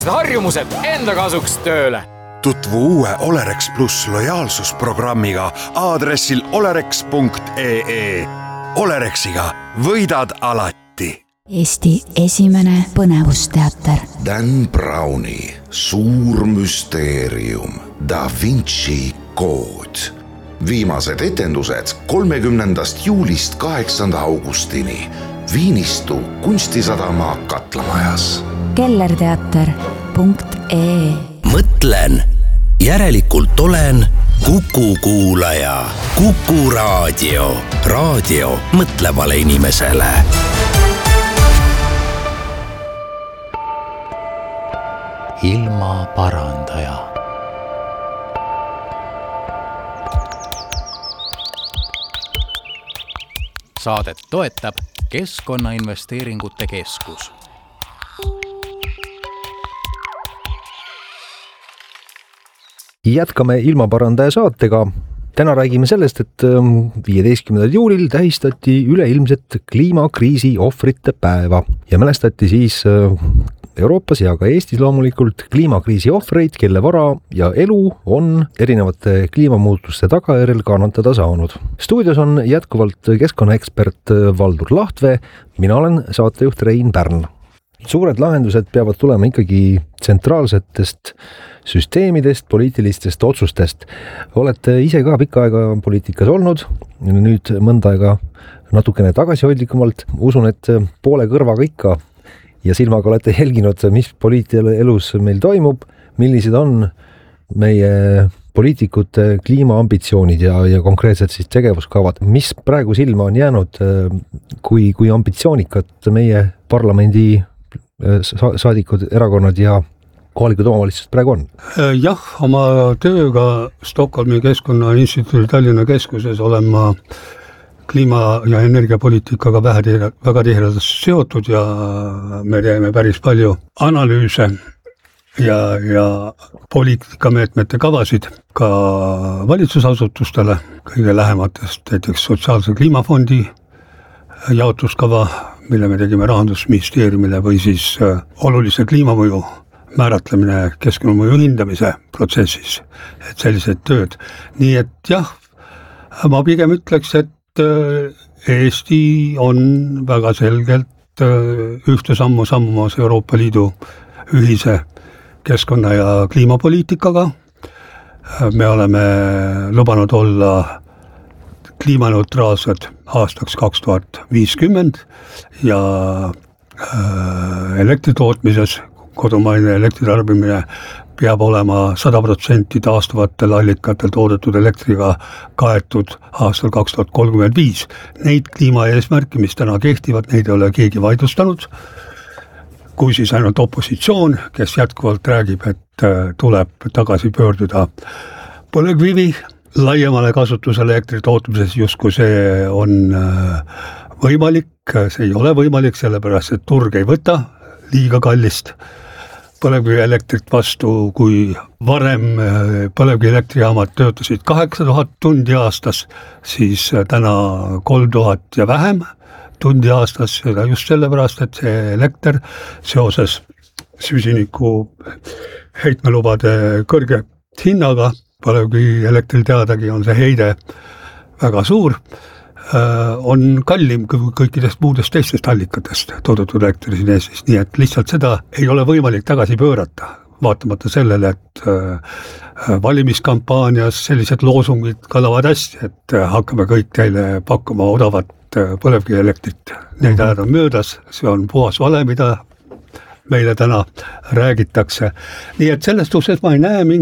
harjumused enda kasuks tööle. Tutvu uue Olerex Plus lojaalsusprogrammiga aadressil olerex.ee. Olerexiga võidad alati. Eesti esimene põnevusteater. Dan Browni suur müsteerium Da Vinci kood. Viimased etendused 30. juulist 8. augustini Viinistu kunstisadama Katlamajas. kellerteater.ee. Mõtlen, järelikult olen Kuku kuulaja. Kuku raadio. Raadio mõtlevale inimesele. Ilma parandaja. Saadet toetab Keskkonnainvesteeringute Keskus. Jätkame ilmaparandaja saatega. Täna räägime sellest, et 15. juulil tähistati üleilmset kliimakriisi ohvrite päeva ja mälestati siis Euroopas ja ka Eestis loomulikult kliimakriisi ohvreid, kelle vara ja elu on erinevate kliimamuutuste tagajärjel kannatada saanud. Stuudios on jätkuvalt keskkonnaekspert Valdur Lahtvee, mina olen saatejuht Rein Pärn. Suured lahendused peavad tulema ikkagi tsentraalsetest süsteemidest, poliitilistest otsustest. Olete ise ka pikka aega poliitikas olnud, nüüd mõnda aega natukene tagasihoidlikumalt. Usun, et poole kõrvaga ikka ja silmaga olete jälginud, mis poliitielus meil toimub, millised on meie poliitikute kliimaambitsioonid ja konkreetselt siis tegevuskavad. Mis praegu silma on jäänud, kui ambitsioonikad meie parlamendi saadikud, erakonnad ja kohalikud omavalitsused praegu on? Jah, oma tööga Stockholmi Keskkonnainstituudi Tallinna keskuses olen ma kliima- ja energiapoliitikaga väga tihedalt seotud ja me teeme päris palju analüüse ja poliitikameetmete kavasid ka valitsusasutustele, kõige lähematest näiteks Sotsiaalse kliimafondi jaotuskava, mille me tegime Rahandusministeeriumile, või siis olulise kliimamõju määratlemine keskkonnamõju hindamise protsessis, et sellised tööd. Nii et jah, ma pigem ütleks, et Eesti on väga selgelt ühte sammu sammumas Euroopa Liidu ühise keskkonna- ja kliimapoliitikaga. Me oleme lubanud olla kliimaneutraalsed aastaks 2050 ja elektritootmises kodumaine elektritarbimine peab olema 100% taastuvatel allikatel toodetud elektriga kaetud aastal 2035. Neid kliimaeesmärke, mis täna kehtivad, neid ei ole keegi vaidlustanud, kui siis ainult opositsioon, kes jätkuvalt räägib, et tuleb tagasi pöörduda põlevkivi laiemale kasutusele elektritootmises, justkui see on võimalik. See ei ole võimalik, sellepärast et turg ei võta liiga kallist põlevkivielektrit vastu, kui varem põlevkivielektrijaamad töötasid 8000 tundi aastas, siis täna 3000 ja vähem tundi aastas, seda just sellepärast, et see elekter seoses süsiniku heitmelubade kõrge hinnaga, põlevkivielektril teadagi on see heide väga suur, on kallim kõikidest muudest teistest allikatest toodetud elektri siin Eestis, nii et lihtsalt seda ei ole võimalik tagasi pöörata, vaatamata sellele, et valimiskampaanias sellised loosungid kõlavad hästi, et hakkame kõik teile pakkuma odavat põlevkivielektrit. Need ajad on möödas, see on puhas vale, mida meile täna räägitakse. Nii et selles suhtes ma ei näe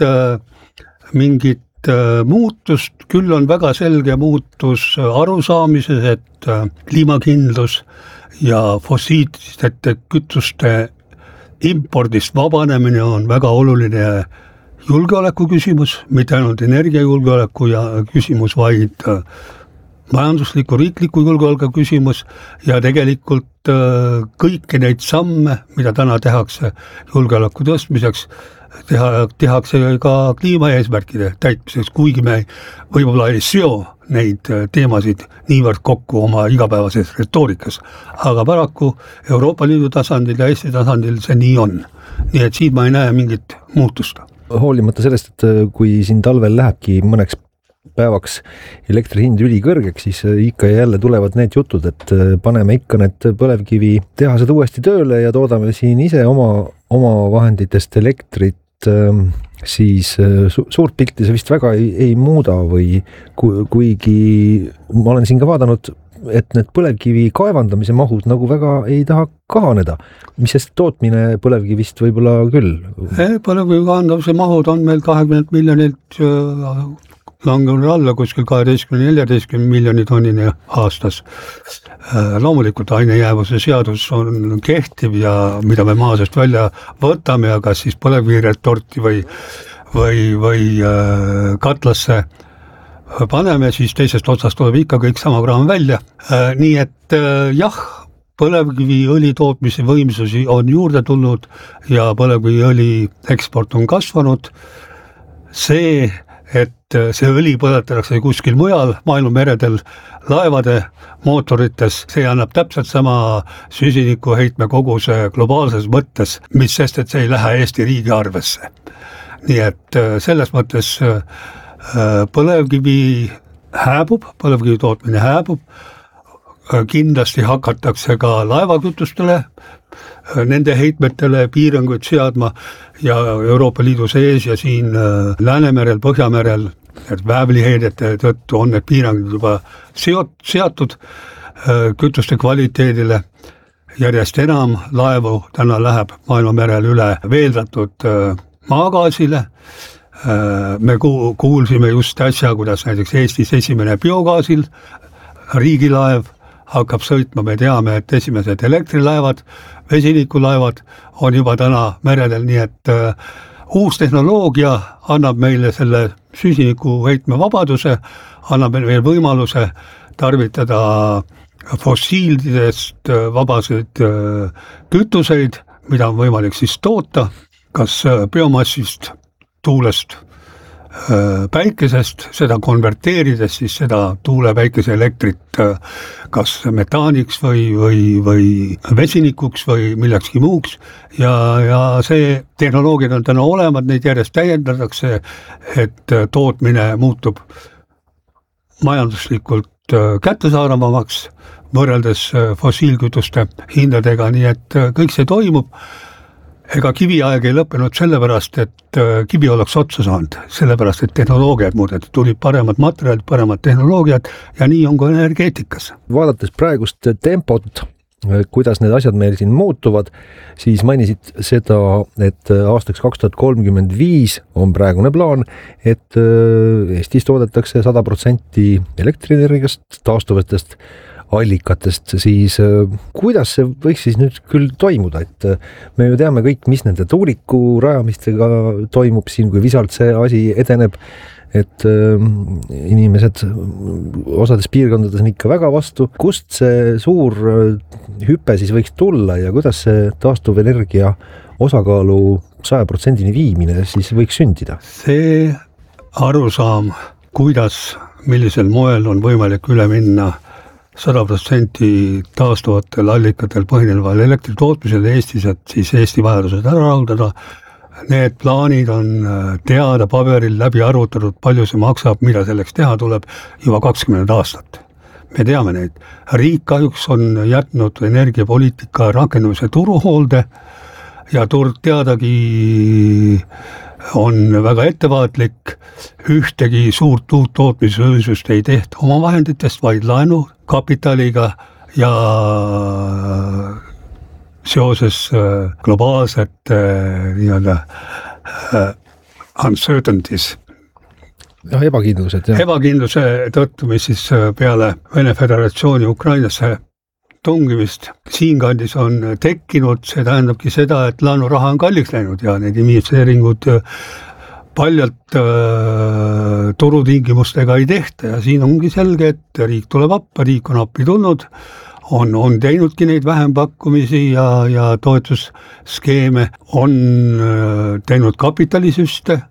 mingit muutust, küll on väga selge muutus arusaamises, et kliimakindlus ja fossiilsete kütuste impordist vabanemine on väga oluline julgeoleku küsimus, mitte ainult energiajulgeoleku küsimus, vaid majandusliku, riikliku julgeoleku küsimus ja tegelikult kõiki neid samme, mida täna tehakse julgeoleku tõstmiseks, tehakse ka kliimaeesmärkide täitmiseks, kuigi me võib-olla ei seo neid teemasid niivõrd kokku oma igapäevases retoorikas. Aga paraku Euroopa Liidu tasandil ja Eesti tasandil see nii on. Nii et siin ma ei näe mingit muutust. Hoolimata sellest, et kui siin talvel lähebki mõneks päevaks elektri hind ülikõrgeks, siis ikka ja jälle tulevad need jutud, et paneme ikka need põlevkivi tehased uuesti tööle ja toodame siin ise oma vahenditest elektrit, siis suurt pilti see vist väga ei muuda või kuigi ma olen siin ka vaadanud, et need põlevkivi kaevandamise mahud nagu väga ei taha kahaneda, mis sest tootmine põlevkivist võib-olla küll. Põlevkivi kaevandamise mahud on meil 20 miljonilt langenud alla kuskil 12-14 miljoni tonnini aastas. Loomulikult ainejäävuse seadus on kehtiv ja mida me maa seest välja võtame ja kas siis põlevkiviretorti või katlasse paneme, siis teisest otsast tuleb ikka kõik sama kraam välja. Nii et jah, põlevkiviõli tootmise võimsusi on juurde tulnud ja põlevkiviõli eksport on kasvanud. See, et see õli põletatakse kuskil mujal maailma meredel laevade mootorites, see annab täpselt sama süsiniku heitme koguse globaalses mõttes, mis sest, et see ei lähe Eesti riigi arvesse. Nii et selles mõttes põlevkivi hääbub, põlevkivi tootmine hääbub, kindlasti hakatakse ka laevakütustele, nende heitmetele piiranguid seadma ja Euroopa Liidu sees ja siin Läänemerel, Põhjamerel väävliheidete tõttu on need piirangud juba seatud kütuste kvaliteedile. Järjest enam laevu täna läheb maailmamerel üle veeldatud maagaasile. Me kuulsime just äsja, kuidas näiteks Eestis esimene biogaasil riigilaev hakkab sõitma, me teame, et esimesed elektrilaevad, vesinikulaevad on juba täna meredel, nii et uus tehnoloogia annab meile selle süsiniku heitme vabaduse, annab meile võimaluse tarvitada fossiilidest vabaseid kütuseid, mida on võimalik siis toota, kas biomassist, tuulest, päikesest, seda konverteerides siis seda tuule päikese elektrit kas metaaniks või vesinikuks või millekski muuks ja see tehnoloogiad on täna olemas, neid järjest täiendatakse, et tootmine muutub majanduslikult kättesaadavamaks võrreldes fossiilkütuste hindadega, nii et kõik see toimub. Ega kiviaeg ei lõppenud sellepärast, et kivi oleks otsa saanud, sellepärast, et tehnoloogiad muudeti, tuli paremad materjalid, paremad tehnoloogiad ja nii on ka energeetikas. Vaadates praegust tempot, kuidas need asjad meil siin muutuvad, siis mainisid seda, et aastaks 2035 on praegune plaan, et Eestis toodetakse 100% elektrienergiast taastuvatest allikatest, siis kuidas see võiks siis nüüd küll toimuda, et me ju teame kõik, mis nende tuuliku rajamistega toimub siin, kui visalt see asi edeneb, et inimesed osades piirkondades on ikka väga vastu. Kust see suur hüpe siis võiks tulla ja kuidas see taastuvenergia osakaalu 100% viimine siis võiks sündida? See arusaam, kuidas, millisel moel on võimalik üle minna 100% taastuvatel allikatel põhineval elektritootmisel Eestis, et siis Eesti vajadused ära rahuldada. Need plaanid on teada paberil läbi arvutatud, palju see maksab, mida selleks teha tuleb juba 20 aastat. Me teame neid. Riik kahjuks on jätnud energiapoliitika rakendamise turuhoolde ja turg teadagi on väga ettevaatlik, ühtegi suurt uut tootmisvõimsust ei tehta oma vahenditest, vaid laenu kapitaliga ja seoses globaalsete uncertainties. Ebakindluse tõttu, mis siis peale Vene Föderatsiooni Ukrainasse tungimist siinkandis on tekkinud, see tähendabki seda, et laenuraha on kalliks läinud ja need investeeringud paljalt turutingimustega ei tehta ja siin ongi selge, et riik tuleb appi, riik on appi tulnud, on teinudki neid vähempakkumisi ja toetusskeeme, on teinud kapitalisüste,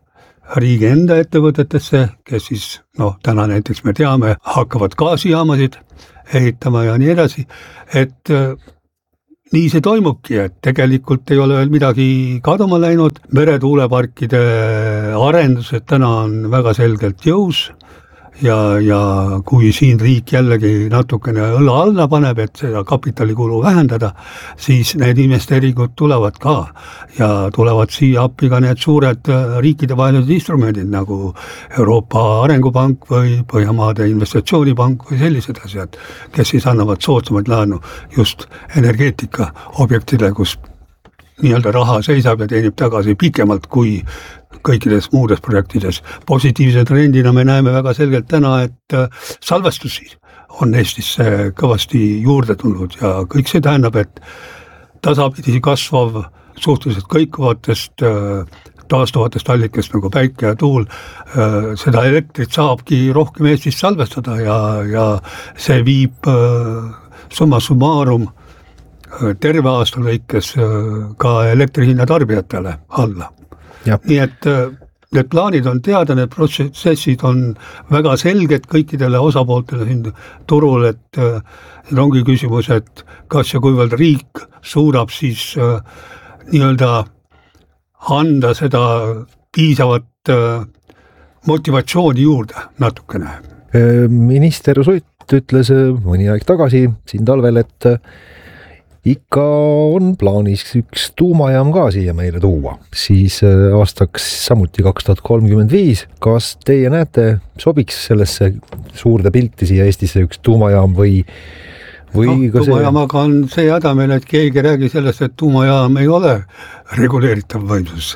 riigi enda ettevõtetesse, kes siis, täna näiteks me teame, hakkavad gaasijaamasid ehitama ja nii edasi, et nii see toimubki, et tegelikult ei ole veel midagi kaduma läinud, meretuuleparkide arendused täna on väga selgelt jõus ja kui siin riik jällegi natukene õla alla paneb, et seda kapitalikulu vähendada, siis need investeeringud tulevad ka ja tulevad siia appi ka need suured riikidevahelised instrumendid nagu Euroopa Arengupank või Põhjamaade Investatsioonipank või sellised asjad, kes siis annavad soodsamaid laenu just energeetika objektile, kus nii-öelda raha seisab ja teenib tagasi pikemalt kui kõikides muudes projektides. Positiivse trendina me näeme väga selgelt täna, et salvestusi on Eestisse kõvasti juurde tulnud ja kõik see tähendab, et tasapidi kasvav suhteliselt kõikuvatest taastuvatest allikast nagu päike ja tuul, seda elektrit saabki rohkem Eestis salvestada ja see viib summa summarum terve aasta lõikes ka elektrihinna tarbijatele alla. Ja. Nii et need plaanid on teada, need protsessid on väga selged kõikidele osapooltele siin turul, et ongi küsimus, et kas ja kuivõrd riik suudab siis nii-öelda anda seda piisavat motivatsiooni juurde natukene. Minister Sutt ütles mõni aeg tagasi siin talvel, et ikka on plaanis üks tuumajaam ka siia meile tuua, siis aastaks samuti 2035. Kas teie näete, sobiks sellesse suurde pilti siia Eestisse üks tuumajaam või tuumajaamaga on see häda meil, et keegi räägi sellest, et tuumajaam ei ole reguleeritav võimsus.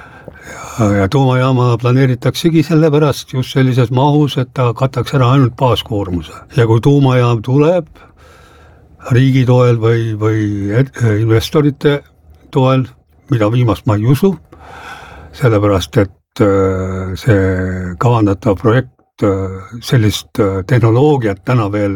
Ja tuumajaama planeeritaksegi sellepärast just sellises mahus, et ta kataks ära ainult baaskoormuse. Ja kui tuumajaam tuleb riigi toel või investorite toel, mida viimast ma ei usu, sellepärast, et see kavandatav projekt sellist tehnoloogiat täna veel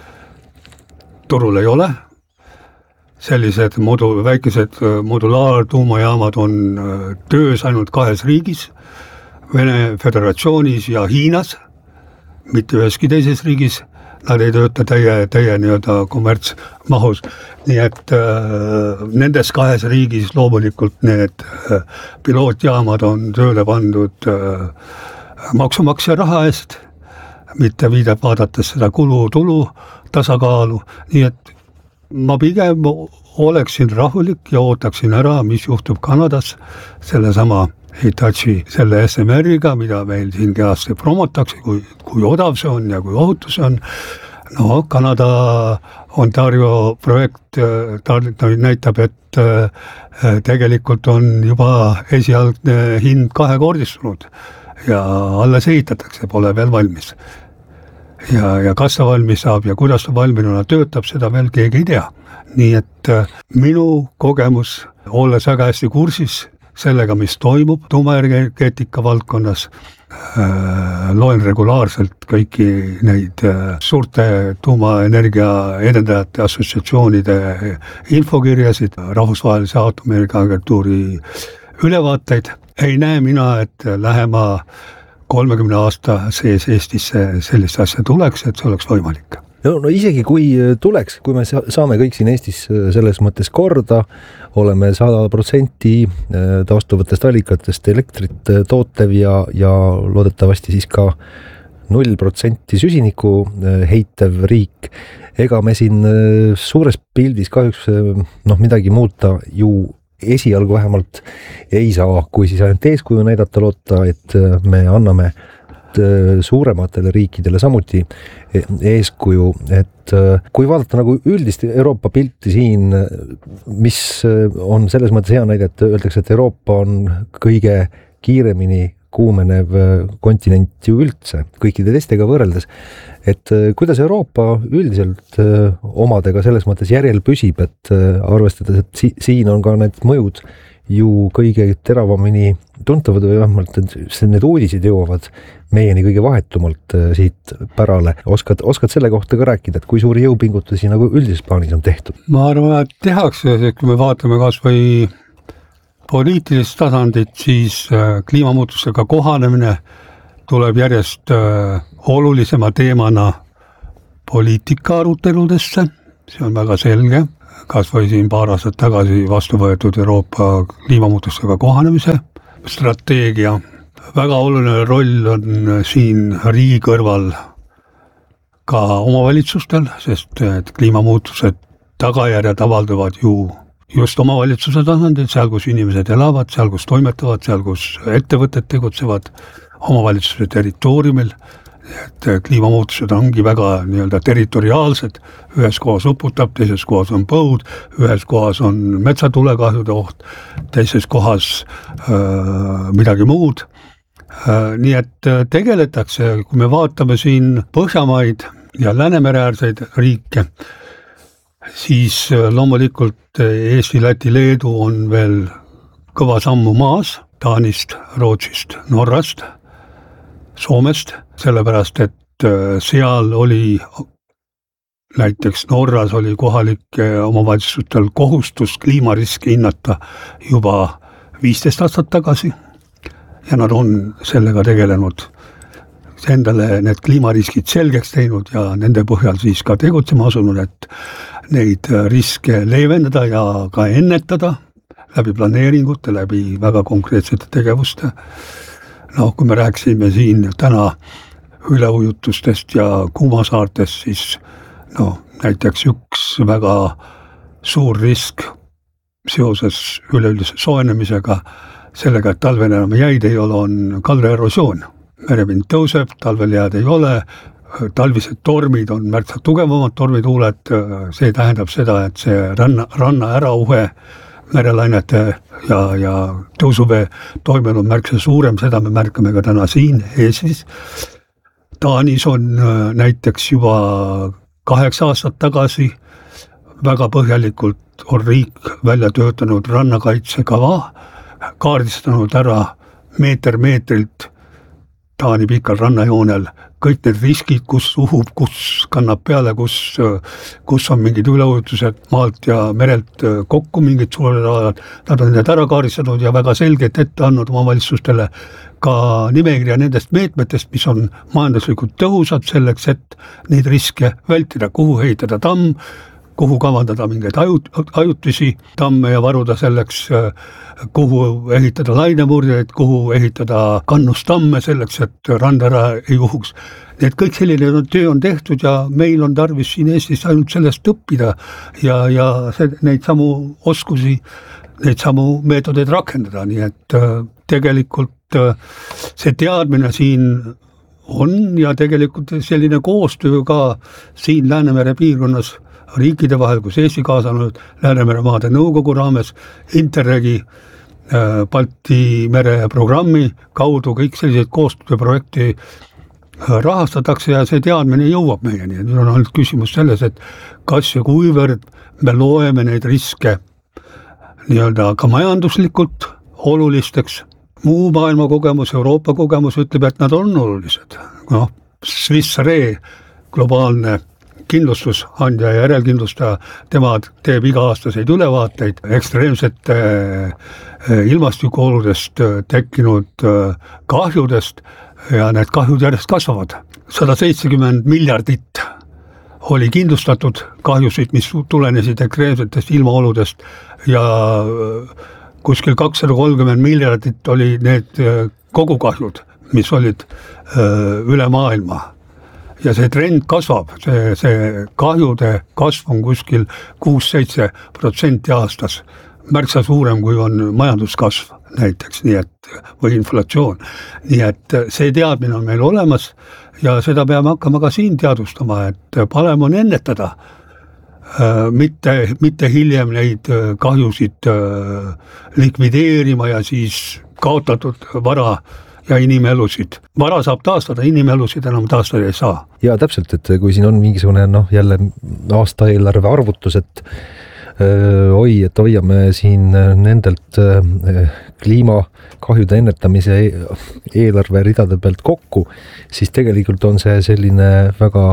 turul ei ole. Sellised väikesed modulaartuumajaamad on töös ainult 2 riigis, Vene Föderatsioonis ja Hiinas, mitte üheski teises riigis. Nad ei tööta täie nii-öelda kommertsmahus, nii et nendes 2 riigis loomulikult need pilootjaamad on tööle pandud maksumaksja raha eest, mitte vaadates seda kulu-tulu tasakaalu, nii et ma pigem oleksin rahulik ja ootaksin ära, mis juhtub Kanadas sellesama Hitachi selle SMR-iga, mida meil siin kenasti promotakse, kui odav see on ja kui ohutus on. Kanada Ontario projekt näitab, et tegelikult on juba esialgne hind 2-kordistunud ja alles ehitatakse, pole veel valmis. Ja kas ta valmis saab ja kuidas ta valminuna töötab, seda veel keegi ei tea. Nii et minu kogemus, olles väga hästi kursis sellega, mis toimub tuumaenergeetika valdkonnas, loen regulaarselt kõiki neid suurte tuumaenergia edendajate assotsiatsioonide infokirjasid, rahvusvahelise aatomienergiaagentuuri ülevaateid. Ei näe mina, et lähema 30 aasta sees Eestisse sellist asja tuleks, et see oleks võimalik. No isegi kui tuleks, kui me saame kõik siin Eestis selles mõttes korda, oleme 100% taastuvatest allikatest elektrit tootev ja loodetavasti siis ka 0% süsiniku heitev riik. Ega me siin suures pildis kahjuks midagi muuta ju esialgu vähemalt ei saa, kui siis ainult eeskuju näidata loota, et me anname suurematele riikidele samuti eeskuju, et kui vaadata nagu üldist Euroopa pilti siin, mis on selles mõttes hea näide, et öeldakse, et Euroopa on kõige kiiremini kuumenev kontinent ju üldse, kõikide teistega võrreldes, et kuidas Euroopa üldiselt omadega selles mõttes järjel püsib, et arvestades, et siin on ka need mõjud ju kõige teravamini tuntavad või vähemalt, et need uudised jõuavad meieni kõige vahetumalt siit pärale. Oskad selle kohta ka rääkida, et kui suuri jõupingutusi nagu üldises plaanis on tehtud? Ma arvan, et tehakse, kui me vaatame kas või poliitilist tasandit, siis kliimamuutustega kohanemine tuleb järjest olulisema teemana poliitika aruteludesse, see on väga selge, kas või siin paar aastat tagasi vastu võetud Euroopa kliimamuutustega kohanemise strateegia. Väga oluline roll on siin riigi kõrval ka omavalitsustel, sest kliimamuutused tagajärjed avalduvad ju just omavalitsuse tasandil, seal kus inimesed elavad, seal kus toimetavad, seal kus ettevõtted tegutsevad omavalitsuse territooriumil, et kliimamuutused ongi väga nii-öelda territoriaalsed, ühes kohas uputab, teises kohas on põud, ühes kohas on metsatulekahjude oht, teises kohas midagi muud. Nii et tegeletakse, kui me vaatame siin Põhjamaid ja Läänemere-äärseid riike, siis loomulikult Eesti, Läti, Leedu on veel kõva sammu maas Taanist, Rootsist, Norrast, Soomest, sellepärast et seal oli, näiteks Norras oli kohalike omavalitsustel kohustus kliimariski hinnata juba 15 aastat tagasi ja nad on sellega tegelenud, endale need kliimariskid selgeks teinud ja nende põhjal siis ka tegutsema asunud, et neid riske leevendada ja ka ennetada läbi planeeringute, läbi väga konkreetsete tegevuste. Kui me rääksime siin täna üleujutustest ja kuumasaartest, siis näiteks üks väga suur risk seoses üleüldise soojenemisega, sellega, et talvel enam jäid ei ole, on kaldaerosioon. Merepind tõuseb, talvel jääd ei ole, talvised tormid on märksa tugevamad tormituuled, see tähendab seda, et see ranna ärauhe merelainete ja tõusuvee toimel on märksa suurem, seda me märkame ka täna siin Eestis. Taanis on näiteks juba 8 aastat tagasi väga põhjalikult on riik välja töötanud rannakaitsekava, kaardistanud ära meetrilt Taani pikal rannajoonel kõik need riskid, kus uhub, kus kannab peale, kus on mingid üleujutused maalt ja merelt kokku mingid suured alad. Nad on need ära kaardistanud ja väga selgelt ette andnud omavalitsustele ka nimekirja nendest meetmetest, mis on majanduslikult tõhusad selleks, et neid riske vältida, kuhu ehitada tamm, kuhu kavandada mingeid ajutisi tamme ja varuda selleks, kuhu ehitada lainemurdjaid, kuhu ehitada kannustamme selleks, et rand ära ei uhuks. Nii et kõik selline töö on tehtud ja meil on tarvis siin Eestis ainult sellest õppida ja neid samu oskusi, neid samu meetodeid rakendada, nii et tegelikult see teadmine siin on ja tegelikult selline koostöö ka siin Läänemere piirkonnas riikide vahel, kus Eesti kaasanud Läänemere maade nõukogu raames, Interregi Balti mere programmi kaudu kõik sellised koostööprojekti rahastatakse ja see teadmine jõuab meieni. Nüüd on olnud küsimus selles, et kas ja kuivõrd me loeme neid riske nii-öelda ka majanduslikult olulisteks. Muu maailma kogemus, Euroopa kogemus ütleb, et nad on olulised. Swiss Re, globaalne kindlustusandja ja järelkindlustaja, tema teeb iga-aastaseid ülevaateid ekstreemsete ilmastikuoludest tekkinud kahjudest ja need kahjud järjest kasvavad. 170 miljardit oli kindlustatud kahjusid, mis tulenesid ekstreemsetest ilmaoludest ja kuskil 230 miljardit oli need kogukahjud, mis olid üle maailma. Ja see trend kasvab, see kahjude kasv on kuskil 6-7% aastas, märksa suurem kui on majanduskasv näiteks, nii et, või inflatsioon. Nii et see teadmine on meil olemas ja seda peame hakkama ka siin teadvustama, et parem on ennetada, mitte hiljem neid kahjusid likvideerima ja siis kaotatud vara ja inimelusid. Vara saab taastada, inimelusid enam taastada ei saa. Ja täpselt, et kui siin on mingisugune jälle aastaeelarve arvutus, et et hoiame siin nendelt kliimakahjude ennetamise eelarve ridade pealt kokku, siis tegelikult on see selline väga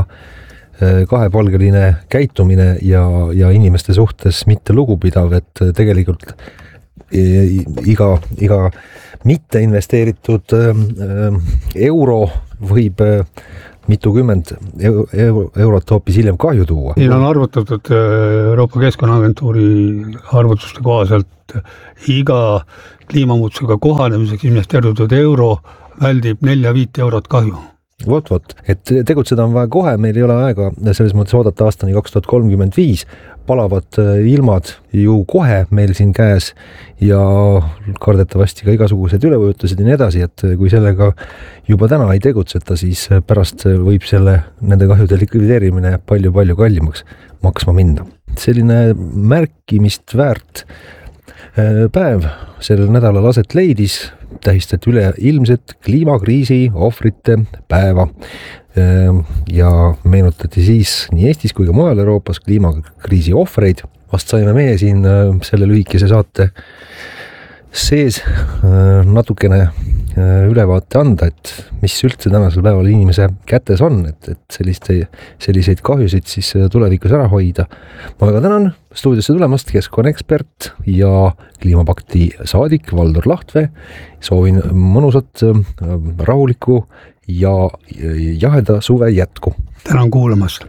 kahepalgeline käitumine ja inimeste suhtes mitte lugupidav, et tegelikult iga mitte investeeritud euro võib mitukümmend eurot hoopis hiljem kahju tuua. Siin on arvutatud Euroopa Keskkonnaagentuuri arvutuste kohaselt iga kliimamuutusega kohanemiseks investeeritud euro väldib 4-5 eurot kahju. Vot, et tegutseda on vaja kohe, meil ei ole aega selles mõttes oodata aastani 2035, palavad ilmad ju kohe meil siin käes ja kardetavasti ka igasugused üleujutused ja nii edasi, et kui sellega juba täna ei tegutseta, siis pärast võib nende kahjude likvideerimine palju-palju kallimaks maksma minna. Selline märkimist väärt päev sellel nädalal aset leidis, tähistati üleilmset kliimakriisi ohvrite päeva ja meenutati siis nii Eestis kui ka mujal Euroopas kliimakriisi ohvreid. Vast saime meie siin selle lühikese saate sees natukene ülevaate anda, et mis üldse tänasel päeval inimese kätes on, et selliseid kahjusid siis tulevikus ära hoida. Ma väga tänan stuudiosse tulemast keskkonnaekspert ja kliimapakti saadik Valdur Lahtvee. Soovin mõnusat, rahulikku ja jaheda suve jätku. Tänan kuulamast.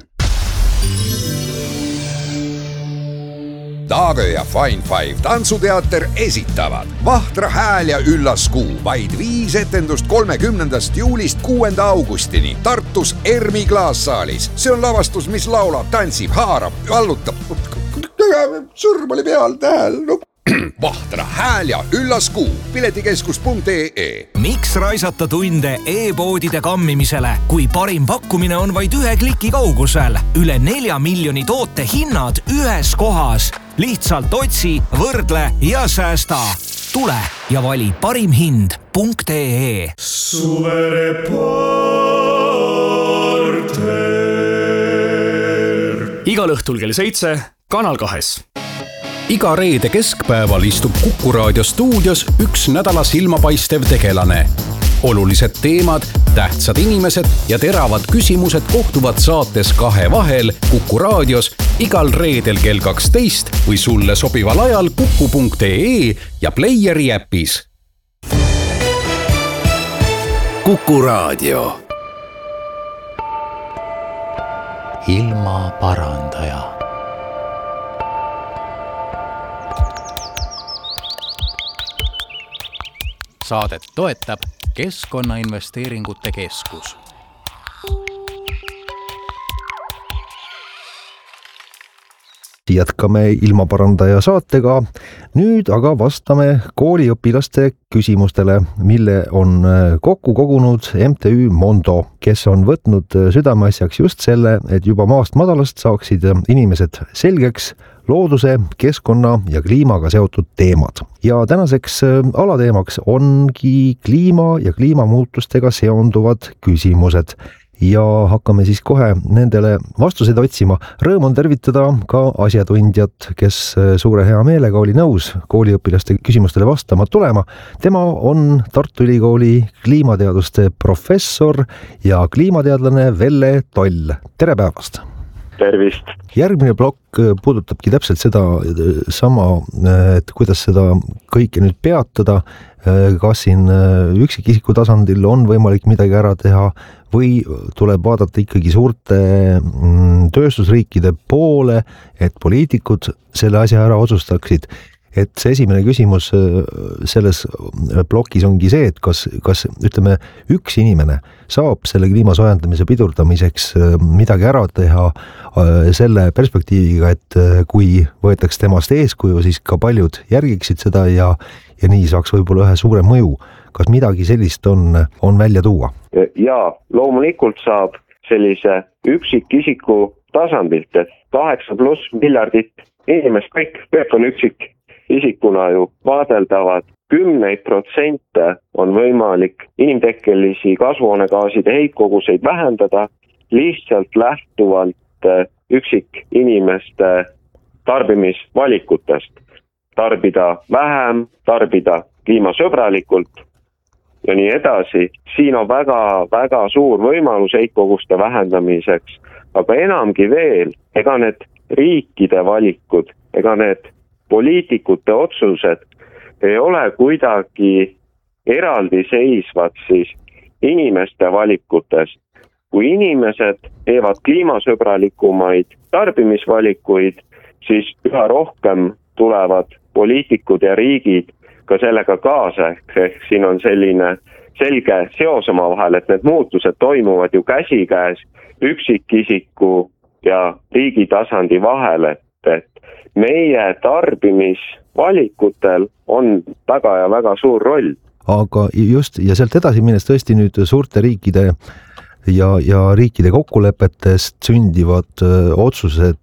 Taagö ja Fine Five tantsuteater esitavad Vahtra hääl ja üllas kuu, vaid 5 etendust 30. juulist 6. augustini Tartus Ermi klaassaalis. See on lavastus, mis laulab, tantsib, haarab, vallutab. Sõrm oli peal tähel. Vahtra hääl ja üllas kuu, piletikeskus.ee. Miks raisata tunde e-poodide kammimisele, kui parim pakkumine on vaid 1 kliki kaugusel? Üle 4 miljoni toote hinnad ühes kohas. Lihtsalt otsi, võrdle ja säästa. Tule ja vali parimhind.ee. Igal õhtul kell 7, Kanal 2. Iga reede keskpäeval istub Kuku Raadio stuudios üks nädala silmapaistev tegelane. Olulised teemad, tähtsad inimesed ja teravad küsimused kohtuvad saates Kahe vahel Kuku Raadios igal reedel kell 12 või sulle sobival ajal kuku.ee ja Playeri äpis. Kuku Raadio. Ilmaparandaja. Saadet toetab Keskkonnainvesteeringute Keskus. Jätkame ilmaparandaja saatega. Nüüd aga vastame kooliõpilaste küsimustele, mille on kokku kogunud MTÜ Mondo, kes on võtnud südameasjaks just selle, et juba maast madalast saaksid inimesed selgeks looduse, keskkonna ja kliimaga seotud teemad. Ja tänaseks alateemaks ongi kliima ja kliimamuutustega seonduvad küsimused. Ja hakkame siis kohe nendele vastuseid otsima. Rõõm on tervitada ka asjatundjat, kes suure hea meelega oli nõus kooliõpilaste küsimustele vastama tulema. Tema on Tartu Ülikooli kliimateaduste professor ja kliimateadlane Velle Toll. Tere päevast! Tervist! Järgmine plokk puudutabki täpselt seda sama, et kuidas seda kõike nüüd peatada, kas siin üksikisiku tasandil on võimalik midagi ära teha või tuleb vaadata ikkagi suurte tööstusriikide poole, et poliitikud selle asja ära otsustaksid. Et see esimene küsimus selles plokis ongi see, et kas ütleme, üks inimene saab selle kliima soojendamise pidurdamiseks midagi ära teha selle perspektiiviga, et kui võetaks temast eeskuju, siis ka paljud järgiksid seda ja nii saaks võib-olla ühe suure mõju. Kas midagi sellist on välja tuua? Jaa, loomulikult saab sellise üksikisiku tasandilt, et 8+ miljardit inimest kõik on üksik isikuna ju vaadeldavad 10% on võimalik inimtekkelisi kasvuhoonegaaside heitkoguseid vähendada lihtsalt lähtuvalt üksik inimeste tarbimisvalikutest. Tarbida vähem, tarbida kliimasõbralikult ja nii edasi. Siin on väga suur võimalus heitkoguste vähendamiseks, aga enamgi veel, ega need riikide valikud, ega need poliitikute otsused, ei ole kuidagi eraldiseisvad siis inimeste valikutest. Kui inimesed teevad kliimasõbralikumaid tarbimisvalikuid, siis üha rohkem tulevad poliitikud ja riigid ka sellega kaasa, ehk siin on selline selge seos oma vahel, et need muutused toimuvad ju käsikäes üksikisiku ja riigi tasandi vahel, et meie tarbimisvalikutel on väga ja väga suur roll. Aga just, ja sealt edasi minnes tõesti nüüd suurte riikide ja riikide kokkulepetest sündivad otsused,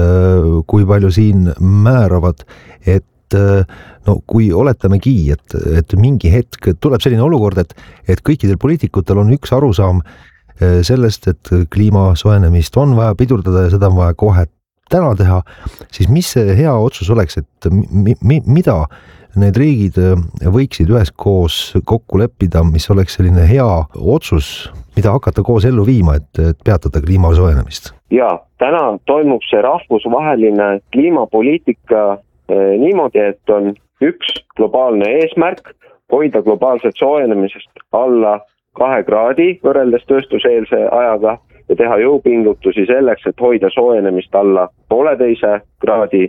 kui palju siin määravad, et no kui oletamegi, et mingi hetk tuleb selline olukord, et kõikidel poliitikutel on üks arusaam sellest, et kliima soojenemist on vaja pidurdada ja seda on vaja kohe täna teha, siis mis see hea otsus oleks, et mida need riigid võiksid üheskoos kokku leppida, mis oleks selline hea otsus, mida hakata koos ellu viima, et peatada kliima soojenemist? Ja, täna toimub see rahvusvaheline kliimapoliitika niimoodi, et on üks globaalne eesmärk hoida globaalset soojenemisest alla 2 kraadi võrreldes tööstuseelse ajaga ja teha jõupingutusi selleks, et hoida soojenemist alla 1,5 kraadi.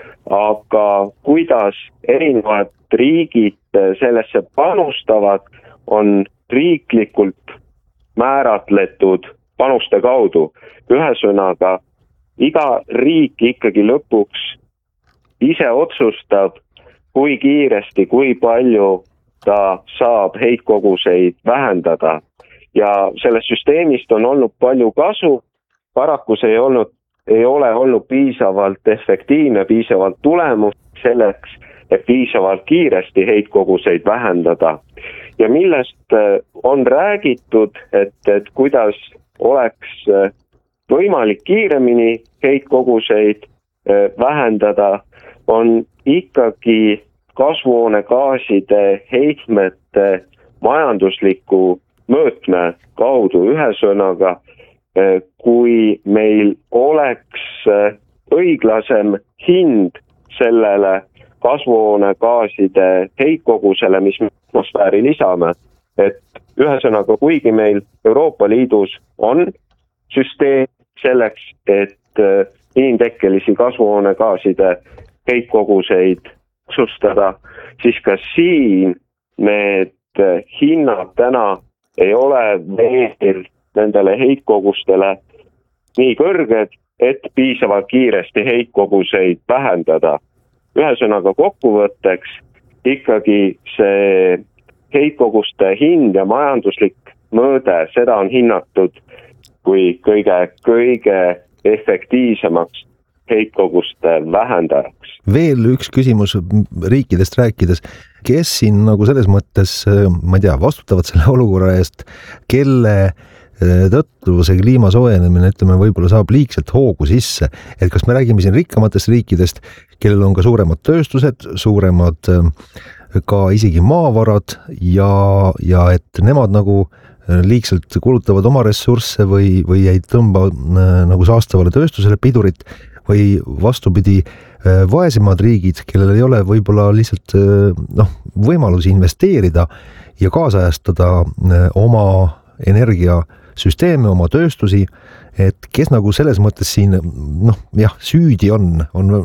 Aga kuidas erinevad riigid sellesse panustavad, on riiklikult määratletud panuste kaudu. Ühesõnaga, iga riik ikkagi lõpuks ise otsustab, kui kiiresti, kui palju ta saab heitkoguseid vähendada. Ja sellest süsteemist on olnud palju kasu, paraku see ei ole olnud piisavalt efektiivne, piisavalt tulemus selleks, et piisavalt kiiresti heitkoguseid vähendada. Ja millest on räägitud, et kuidas oleks võimalik kiiremini heitkoguseid vähendada, on ikkagi kasvuhoonegaaside heitmete majandusliku mõõtme kaudu. Ühesõnaga, kui meil oleks õiglasem hind sellele kasvuhoonegaaside heitkogusele, mis me atmosfääri lisame, et ühesõnaga, kuigi meil Euroopa Liidus on süsteem selleks, et inimtekkelisi kasvuhoonegaaside heitkoguseid otsustada, siis ka siin need hinnad täna ei ole veel nendele heitkogustele nii kõrged, et piisavalt kiiresti heitkoguseid vähendada. Ühesõnaga kokkuvõtteks ikkagi see heitkoguste hind ja majanduslik mõõde, seda on hinnatud kui kõige efektiivsemaks heitkoguste vähendajaks. Veel üks küsimus riikidest rääkides, kes siin nagu selles mõttes, ma ei tea, vastutavad selle olukorra eest, kelle tõttu see kliima soojenemine, ütleme, võib-olla saab liigselt hoogu sisse, et kas me räägime siin rikkamatest riikidest, kellel on ka suuremad tööstused, suuremad ka isegi maavarad ja et nemad nagu liigselt kulutavad oma ressursse või ei tõmba nagu saastavale tööstusele pidurit või vastupidi, vaesemad riigid, kellel ei ole võib-olla lihtsalt võimalusi investeerida ja kaasajastada oma energiasüsteeme, oma tööstusi, et kes nagu selles mõttes siin süüdi on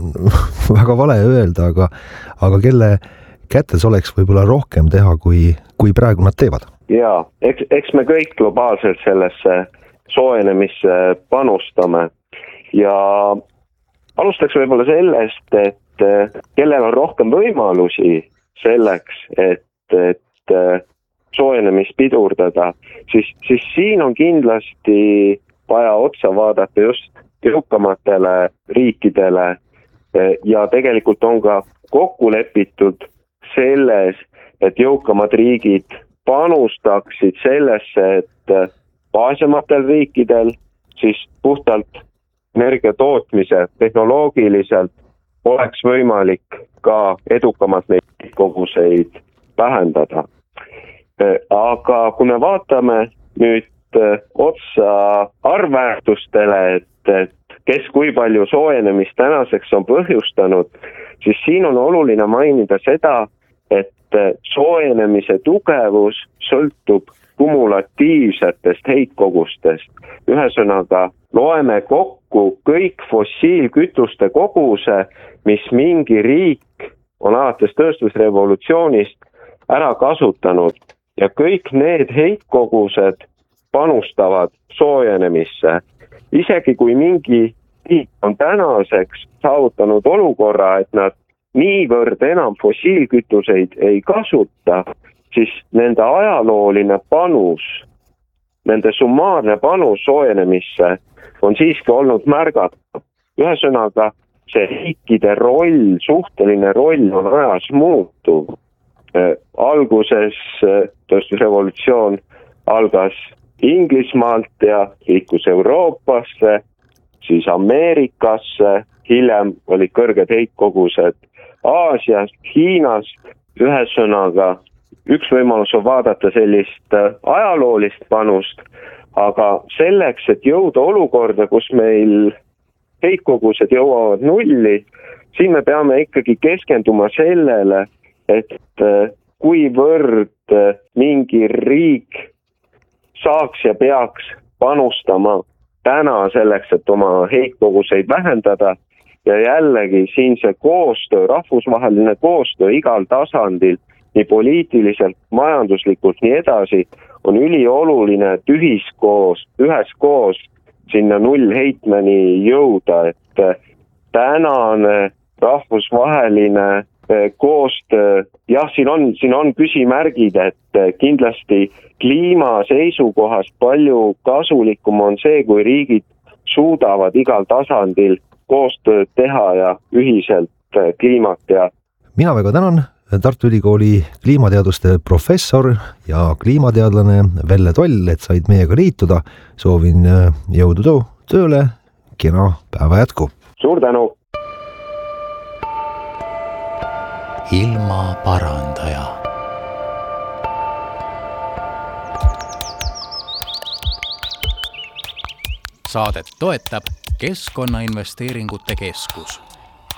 väga vale öelda, aga kelle kätes oleks võib-olla rohkem teha, kui praegu nad teevad. Jaa, eks me kõik globaalselt sellesse soojenemisse panustame ja alustaks võib-olla sellest, et kellel on rohkem võimalusi selleks, et soojenemist pidurdada, siis siin on kindlasti vaja otsa vaadata just jõukamatele riikidele ja tegelikult on ka kokku lepitud selles, et jõukamad riigid panustaksid sellesse, et vaesematel riikidel siis puhtalt energia tootmise tehnoloogiliselt oleks võimalik ka edukamalt neid koguseid vähendada. Aga kui me vaatame nüüd otsa arvväärtustele, et kes kui palju soojenemist tänaseks on põhjustanud, siis siin on oluline mainida seda, et soojenemise tugevus sõltub kumulatiivsetest heitkogustest. Ühesõnaga, loeme kokku kõik fossiilkütuste koguse, mis mingi riik on alates tööstusrevolutsioonist ära kasutanud ja kõik need heitkogused panustavad soojenemisse. Isegi kui mingi riik on tänaseks saavutanud olukorra, et nad niivõrd enam fossiilkütuseid ei kasuta, siis nende ajalooline panus, nende summaarne panus soojenemisse on siiski olnud märgatav. Ühesõnaga, see riikide roll, suhteline roll on ajas muutuv. Alguses tööstusrevolutsioon algas Inglismaalt ja liikus Euroopasse, siis Ameerikasse, hiljem olid kõrged heitkogused Aasias, Hiinas. Ühesõnaga, üks võimalus on vaadata sellist ajaloolist panust, aga selleks, et jõuda olukorda, kus meil heitkogused jõuavad nulli, siin me peame ikkagi keskenduma sellele, et kuivõrd mingi riik saaks ja peaks panustama täna selleks, et oma heitkoguseid vähendada ja jällegi siin see koostöö, rahvusvaheline koostöö igal tasandil, nii poliitiliselt, majanduslikult, nii edasi, on ülioluline, et üheskoos sinna nullheitmeni jõuda, et tänane rahvusvaheline koostöö, jah, siin on küsimärgid, et kindlasti kliima seisukohast palju kasulikum on see, kui riigid suudavad igal tasandil koostööd teha ja ühiselt kliimat ja. Mina väga tänan Tartu Ülikooli kliimateaduste professor ja kliimateadlane Velle Toll, et said meiega liituda. Soovin jõudu tööle, kena päeva jätku. Suur tänu! Ilma parandaja. Saadet toetab Keskkonnainvesteeringute Keskus.